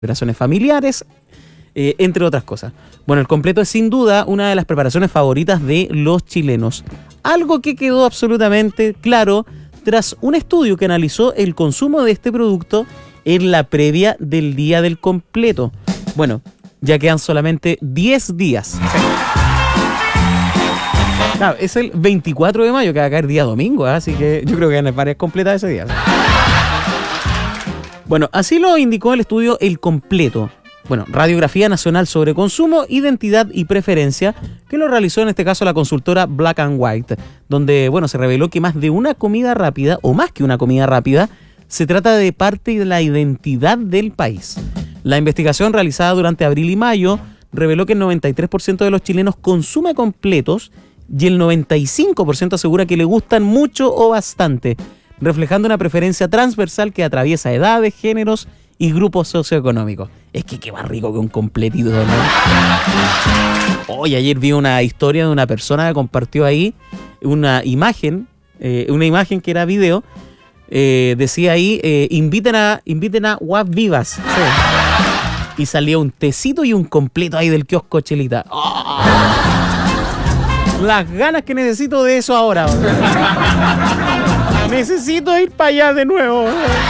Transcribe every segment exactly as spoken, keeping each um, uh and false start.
celebraciones familiares, eh, entre otras cosas. Bueno, el completo es sin duda una de las preparaciones favoritas de los chilenos. Algo que quedó absolutamente claro tras un estudio que analizó el consumo de este producto en la previa del día del completo. Bueno, ya quedan solamente diez días. Claro, es el veinticuatro de mayo, que va a caer día domingo, ¿eh? Así que yo creo que van varias completas ese día. Bueno, así lo indicó el estudio El Completo. Bueno, Radiografía Nacional sobre Consumo, Identidad y Preferencia, que lo realizó en este caso la consultora Black and White, donde, bueno, se reveló que más de una comida rápida, o más que una comida rápida, se trata de parte de la identidad del país. La investigación realizada durante abril y mayo reveló que el noventa y tres por ciento de los chilenos consume completos y el noventa y cinco por ciento asegura que le gustan mucho o bastante, reflejando una preferencia transversal que atraviesa edades, géneros y grupos socioeconómicos. Es que qué más rico que un completito, ¿no? Hoy ayer vi una historia de una persona que compartió ahí una imagen, eh, una imagen que era video, eh, decía ahí, eh, inviten a inviten a guas vivas. Sí. Y salía un tecito y un completo ahí del kiosco Chelita. ¡Oh! Las ganas que necesito de eso ahora. Necesito ir para allá de nuevo.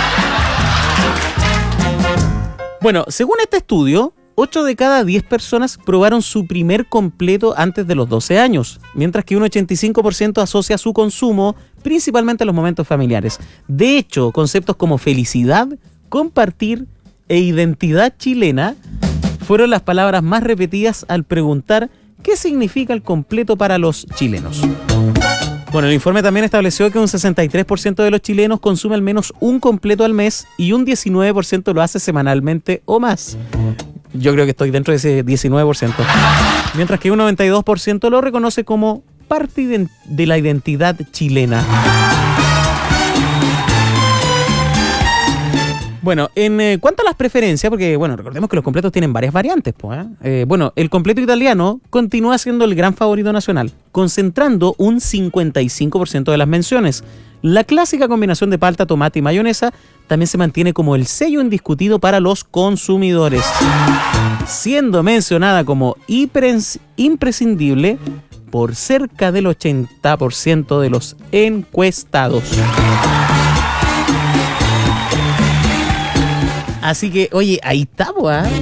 Bueno, según este estudio, ocho de cada diez personas probaron su primer completo antes de los doce años, mientras que un ochenta y cinco por ciento asocia su consumo principalmente a los momentos familiares. De hecho, conceptos como felicidad, compartir e identidad chilena fueron las palabras más repetidas al preguntar qué significa el completo para los chilenos. Bueno, el informe también estableció que un sesenta y tres por ciento de los chilenos consume al menos un completo al mes y un diecinueve por ciento lo hace semanalmente o más. Yo creo que estoy dentro de ese diecinueve por ciento. Mientras que un noventa y dos por ciento lo reconoce como parte de la identidad chilena. Bueno, en eh, cuanto a las preferencias, porque bueno, recordemos que los completos tienen varias variantes, pues, ¿eh? Eh, bueno, el completo italiano continúa siendo el gran favorito nacional, concentrando un cincuenta y cinco por ciento de las menciones. La clásica combinación de palta, tomate y mayonesa también se mantiene como el sello indiscutido para los consumidores, siendo mencionada como impres- imprescindible por cerca del ochenta por ciento de los encuestados. Así que, oye, ahí estamos, ¿eh?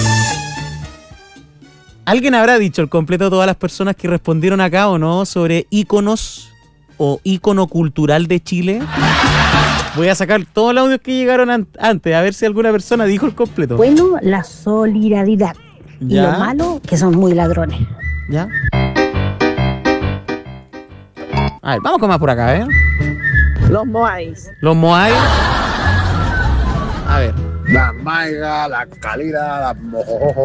¿Alguien habrá dicho el completo a todas las personas que respondieron acá o no sobre íconos o ícono cultural de Chile? Voy a sacar todos los audios que llegaron an- antes, a ver si alguna persona dijo el completo. Bueno, la solidaridad. Y ¿Ya? lo malo, que son muy ladrones. ¿Ya? A ver, vamos con más por acá, ¿eh? Los Moais. Los Moai. A ver. Las maigas, las calidas, las mojojojo.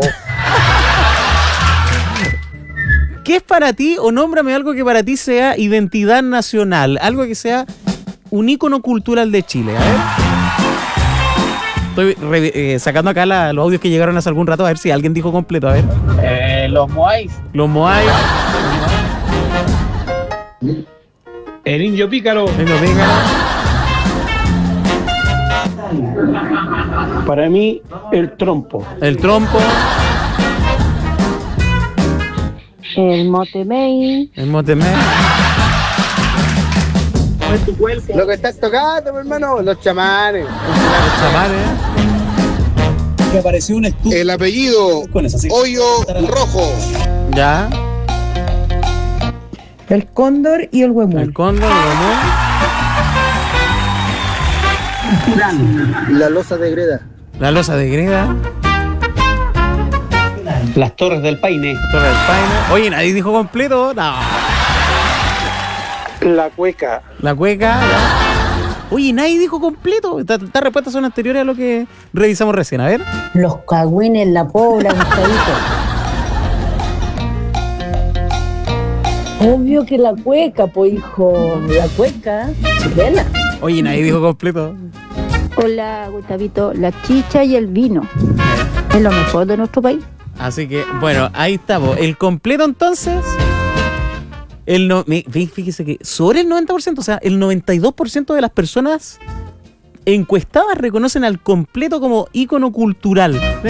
¿Qué es para ti, o nómbrame algo que para ti sea identidad nacional? Algo que sea un ícono cultural de Chile, a ver. Estoy re- eh, sacando acá la, los audios que llegaron hace algún rato, a ver si alguien dijo completo, a ver. Eh, los Moais. Los Moai. El indio pícaro. Venga, venga. Para mí, el trompo. El trompo. El motemey. El motemé. Lo que estás tocando, mi hermano, los chamanes. Los chamanes. Que apareció un estudio. El apellido Con eso, sí. Hoyo Rojo. Ya. El cóndor y el huemul. El cóndor, el huemul. La losa de greda. La losa de greda. Las Torres del Paine. Torre del Paine. Oye, nadie dijo completo. No. La cueca. La cueca. Ya. Oye, nadie dijo completo. Estas estas respuestas son anteriores a lo que revisamos recién. A ver. Los cagüines, la pobla, Gustavito. Obvio que la cueca, pues hijo. La cueca chilena. Oye, nadie dijo completo. Hola, Gustavito, la chicha y el vino es lo mejor de nuestro país. Así que, bueno, ahí estamos. El completo, entonces. El no, fíjese que sobre el noventa por ciento, o sea, el noventa y dos por ciento de las personas encuestadas reconocen al completo como ícono cultural.